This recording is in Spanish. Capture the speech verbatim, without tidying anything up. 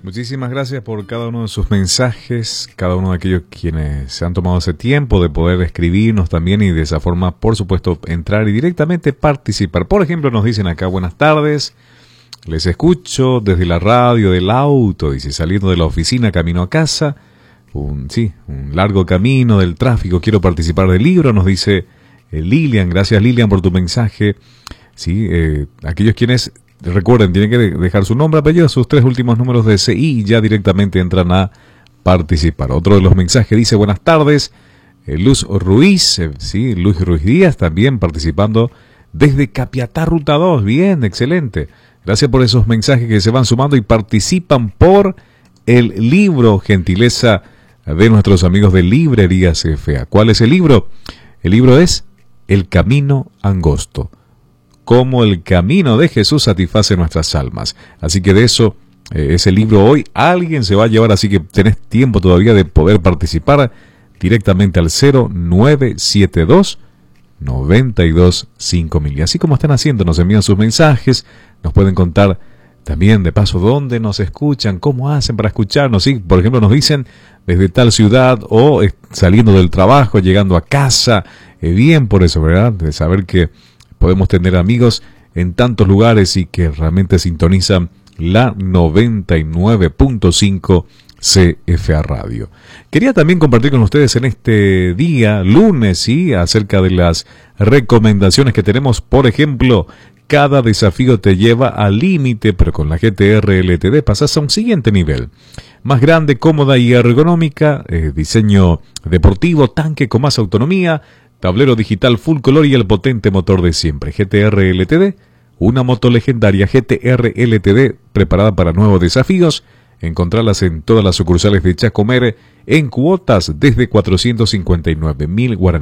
Muchísimas gracias por cada uno de sus mensajes, cada uno de aquellos quienes se han tomado ese tiempo de poder escribirnos también y de esa forma, por supuesto, entrar y directamente participar. Por ejemplo, nos dicen acá, buenas tardes, les escucho desde la radio del auto, dice, saliendo de la oficina, camino a casa, un, sí, un largo camino del tráfico, quiero participar del libro, nos dice eh, Lilian, gracias Lilian por tu mensaje. Sí, eh, aquellos quienes... Recuerden, tienen que dejar su nombre, apellido, sus tres últimos números de C I y ya directamente entran a participar. Otro de los mensajes dice, buenas tardes, eh, Luz Ruiz, eh, sí, Luz Ruiz Díaz también participando desde Capiatá, Ruta dos. Bien, excelente. Gracias por esos mensajes que se van sumando y participan por el libro, gentileza de nuestros amigos de Librerías F A. ¿Cuál es el libro? El libro es El Camino Angosto. Cómo el camino de Jesús satisface nuestras almas. Así que de eso, eh, ese libro hoy alguien se va a llevar, así que tenés tiempo todavía de poder participar directamente al cero nueve siete dos, nueve dos cinco mil. Y así como están haciendo, nos envían sus mensajes, nos pueden contar también de paso dónde nos escuchan, cómo hacen para escucharnos. ¿Sí? Por ejemplo, nos dicen desde tal ciudad o eh, saliendo del trabajo, llegando a casa. Eh, bien por eso, ¿verdad? De saber que podemos tener amigos en tantos lugares y que realmente sintonizan la noventa y nueve punto cinco C F A Radio. Quería también compartir con ustedes en este día, lunes, ¿sí? Acerca de las recomendaciones que tenemos. Por ejemplo, cada desafío te lleva al límite, pero con la G T R L T D pasas a un siguiente nivel. Más grande, cómoda y ergonómica, eh, diseño deportivo, tanque con más autonomía, tablero digital full color y el potente motor de siempre. G T R L T D, una moto legendaria G T R L T D preparada para nuevos desafíos. Encontrarlas en todas las sucursales de Chacomer en cuotas desde cuatrocientos cincuenta y nueve mil guaraníes.